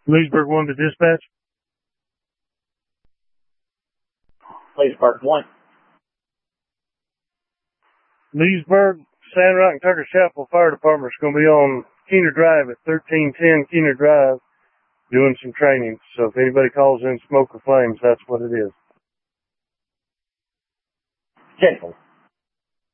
Leesburg 1 to dispatch. Leesburg 1. Leesburg, Sand Rock, and Tucker Chapel Fire Department is going to be on Keener Drive at 1310 Keener Drive doing some training. So if anybody calls in smoke or flames, that's what it is. Gentle.